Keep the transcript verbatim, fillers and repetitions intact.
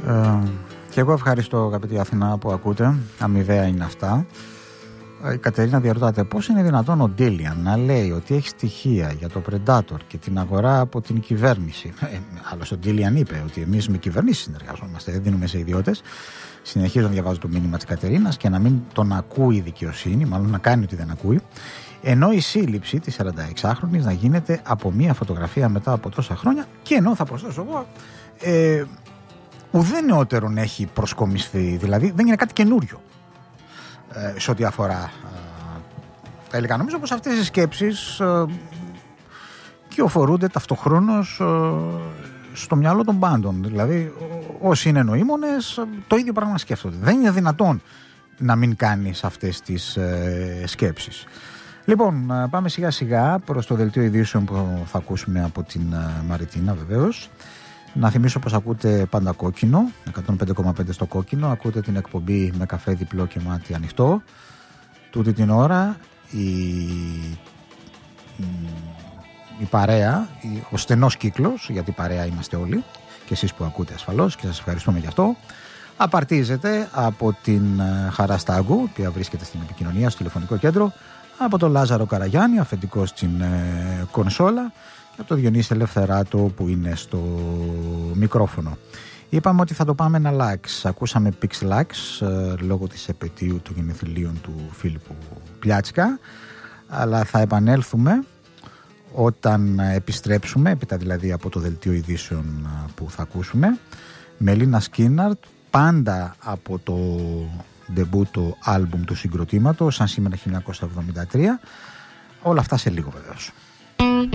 Ε, και εγώ ευχαριστώ, αγαπητή Αθηνά, που ακούτε. Αμοιβαία είναι αυτά. Η Κατερίνα διαρωτάται πώς είναι δυνατόν ο Ντίλιαν να λέει ότι έχει στοιχεία για το Predator και την αγορά από την κυβέρνηση. Ε, άλλωστε ο Ντίλιαν είπε ότι εμείς με κυβερνήσεις συνεργαζόμαστε, δεν δίνουμε σε ιδιώτες. Συνεχίζω να διαβάζω το μήνυμα της Κατερίνας και να μην τον ακούει η δικαιοσύνη, μάλλον να κάνει ότι δεν ακούει. Ενώ η σύλληψη της σαρανταεξάχρονης να γίνεται από μία φωτογραφία μετά από τόσα χρόνια, και ενώ θα προσθέσω εγώ, ε, ουδέ νεότερον έχει προσκομιστεί, δηλαδή δεν είναι κάτι καινούριο ε, σε ό,τι αφορά ε, τα υλικά. Νομίζω πως αυτές οι σκέψεις ε, κυοφορούνται ταυτοχρόνως ε, στο μυαλό των πάντων. Δηλαδή όσοι είναι νοήμονες το ίδιο πράγμα σκέφτονται. Δεν είναι δυνατόν να μην κάνεις αυτές τις ε, σκέψεις. Λοιπόν, πάμε σιγά σιγά προς το δελτίο ειδήσεων που θα ακούσουμε από την Μαριτίνα, βεβαίως. Να θυμίσω πως ακούτε πάντα Κόκκινο, εκατόν πέντε κόμμα πέντε στο Κόκκινο. Ακούτε την εκπομπή με καφέ διπλό και μάτι ανοιχτό. Τούτη την ώρα η, η παρέα, ο στενός κύκλος, γιατί παρέα είμαστε όλοι και εσείς που ακούτε ασφαλώς και σας ευχαριστούμε γι' αυτό, απαρτίζεται από την Χαρά Στάγκου, η οποία βρίσκεται στην επικοινωνία στο τηλεφωνικό κέντρο, από τον Λάζαρο Καραγιάννη, αφεντικό στην ε, κονσόλα, και από τον Διονύση Ελευθεράτο που είναι στο μικρόφωνο. Είπαμε ότι θα το πάμε ένα λάξ. Ακούσαμε Pixlax ε, λόγω της επετείου των γενεθλίων του Φίλιππου Πλιάτσικα, αλλά θα επανέλθουμε όταν επιστρέψουμε, έπειτα δηλαδή από το δελτίο ειδήσεων που θα ακούσουμε, με Λίνα Σκίναρτ, πάντα από το ντεμπούτο άλμπουμ του συγκροτήματος, σαν σήμερα χίλια εννιακόσια εβδομήντα τρία. Όλα αυτά σε λίγο βεβαίως.